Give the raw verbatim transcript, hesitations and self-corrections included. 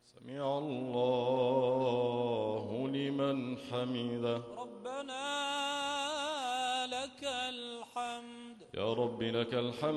سمع الله لمن حمده. ربنا لك الحمد. يا رب لك الحمد.